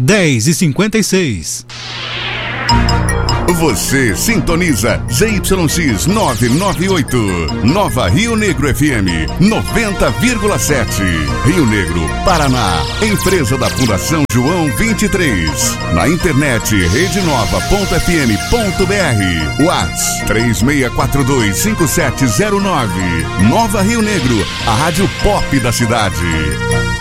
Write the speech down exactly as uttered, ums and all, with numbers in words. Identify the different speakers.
Speaker 1: dez e cinquenta e seis.
Speaker 2: Você sintoniza Z Y X novecentos e noventa e oito, Nova Rio Negro F M noventa vírgula sete, Rio Negro, Paraná. Empresa da Fundação João vinte e três. Na internet rede nova ponto f m ponto b r. WhatsApp três seis quatro dois cinco sete zero nove. Nova Rio Negro, a rádio pop da cidade.